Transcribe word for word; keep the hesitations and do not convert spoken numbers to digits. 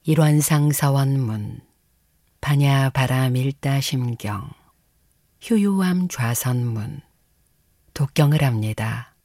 일원상 서원문, 반야 바라 밀다 심경, 효요암 좌선문, 독경을 합니다.